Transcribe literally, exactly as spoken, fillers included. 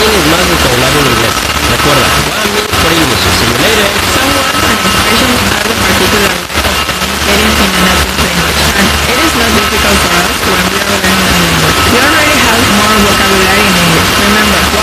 tienes más vocabulario en inglés. Recuerda, one minute for English. See you later. Some words and expressions are the particular way of communicating in a native language, and it is not difficult for us when we are learning a language. We already have more vocabulary in English. Remember,